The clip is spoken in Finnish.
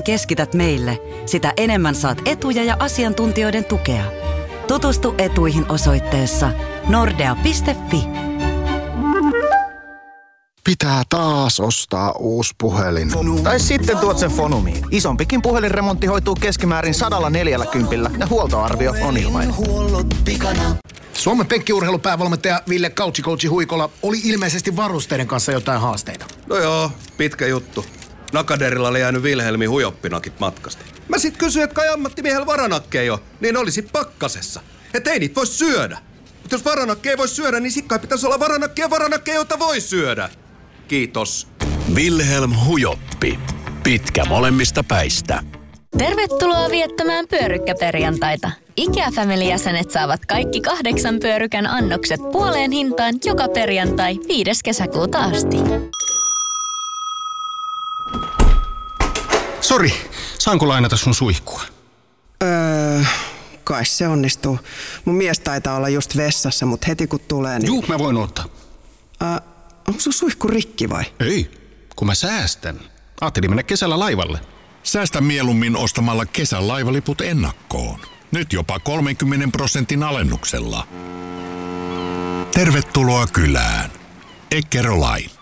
keskität meille, sitä enemmän saat etuja ja asiantuntijoiden tukea. Tutustu etuihin osoitteessa nordea.fi. Pitää taas ostaa uusi puhelin. Tai sitten tuot sen Fonumiin. Isompikin puhelinremontti hoituu keskimäärin 140 ja huoltoarvio on ilmainen. Suomen penkkiurheilupäävalmentaja Ville Coach Huikola oli ilmeisesti varusteiden kanssa jotain haasteita. No joo, pitkä juttu. Nakaderilla oli jäänyt Wilhelmin hujoppinakit matkasta. Mä sit kysyin, että kai ammattimiehellä varanakkeja jo, niin olisi pakkasessa. Et ei niitä voi syödä. Mutta jos varanakkeja ei voi syödä, niin sikkai pitäisi olla varanakkeja, joita voi syödä. Kiitos. Wilhelm Hujoppi. Pitkä molemmista päistä. Tervetuloa viettämään pyörykkäperjantaita. IKEA-family-jäsenet saavat kaikki 8 pyörykän annokset puoleen hintaan joka perjantai 5. kesäkuuta asti. Sori, saanko lainata sun suihkua? Kai se onnistuu. Mun mies taitaa olla just vessassa, mutta heti kun tulee, niin... Juu, mä voin ottaa. Onko sun suihku rikki vai? Ei, kun mä säästän. Ajattelin mennä kesällä laivalle. Säästä mieluummin ostamalla kesän laivaliput ennakkoon. Nyt jopa 30% alennuksella. Tervetuloa kylään. Eckerö Line.